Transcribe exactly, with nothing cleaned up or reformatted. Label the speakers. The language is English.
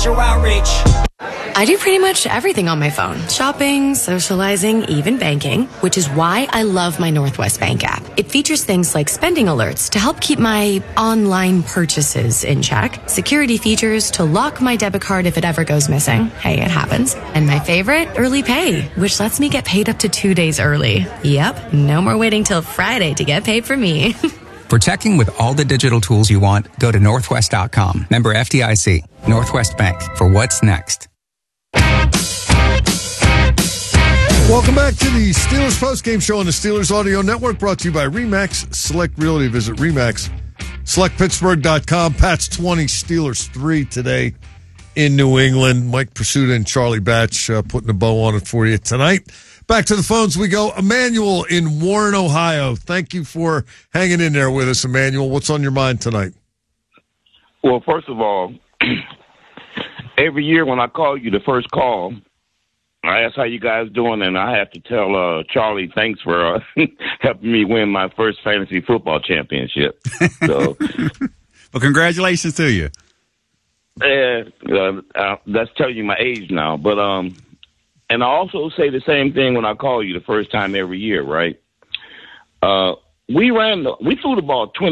Speaker 1: social outreach.
Speaker 2: I do pretty much everything on my phone. Shopping, socializing, even banking, which is why I love my Northwest Bank app. It features things like spending alerts to help keep my online purchases in check, security features to lock my debit card if it ever goes missing. Hey, it happens. And my favorite, early pay, which lets me get paid up to two days early. Yep, no more waiting till Friday to get paid for me.
Speaker 3: For checking with all the digital tools you want, go to northwest dot com. Member F D I C. Northwest Bank. For what's next.
Speaker 4: Welcome back to the Steelers postgame show on the Steelers Audio Network, brought to you by RE/MAX Select Realty. Visit RE/MAX Select Pittsburgh dot com. Pats twenty, Steelers three today in New England. Mike Pursuta and Charlie Batch uh, putting a bow on it for you tonight. Back to the phones we go. Emmanuel in Warren, Ohio. Thank you for hanging in there with us, Emmanuel. What's on your mind tonight?
Speaker 5: Well, first of all, every year when I call you the first call, I ask how you guys doing, and I have to tell uh, Charlie thanks for uh, helping me win my first fantasy football championship. So,
Speaker 6: well, congratulations to you.
Speaker 5: Uh, uh, uh, that's telling you my age now, but um, and I also say the same thing when I call you the first time every year, right? Uh, we ran, the, we threw the ball twenty.